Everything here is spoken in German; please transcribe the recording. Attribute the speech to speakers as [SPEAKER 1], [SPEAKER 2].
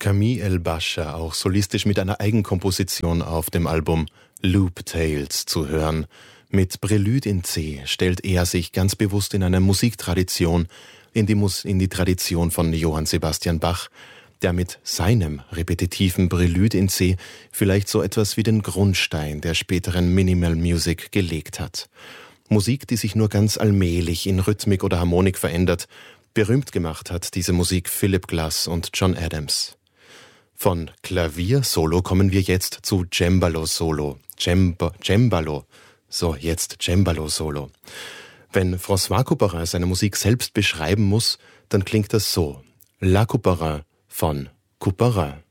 [SPEAKER 1] Camille El-Bascha, auch solistisch mit einer Eigenkomposition auf dem Album Loop Tales zu hören. Mit Prelude in C stellt er sich ganz bewusst in eine Musiktradition, in die Tradition von Johann Sebastian Bach, der mit seinem repetitiven Prelude in C vielleicht so etwas wie den Grundstein der späteren Minimal Music gelegt hat. Musik, die sich nur ganz allmählich in Rhythmik oder Harmonik verändert. Berühmt gemacht hat diese Musik Philip Glass und John Adams. Von Klavier-Solo kommen wir jetzt zu Cembalo-Solo. Cembalo. So, jetzt Cembalo-Solo. Wenn François Couperin seine Musik selbst beschreiben muss, dann klingt das so. La Couperin von Couperin.